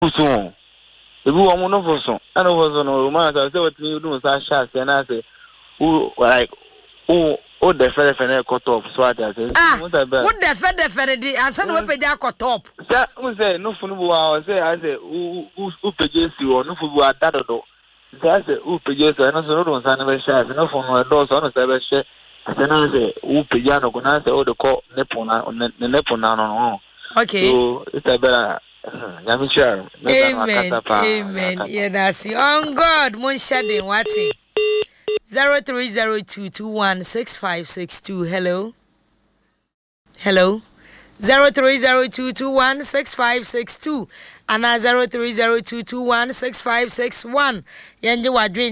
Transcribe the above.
so if you want no for so and over no romance I say what you do is share and I say who like who the fere cut off so I say what the fere di ansa no we page cut top say who say no funu bo I say who page si o no fu bo adadodo say who page so no so no san be share no funu do so no say be share say na say who page no go na say o de call nepona no okay so it's a better Amen. Yeah, that's it. On God, mon shading what's 0302216562. Hello. 0302216562 and 0302216561. Yenje wadrin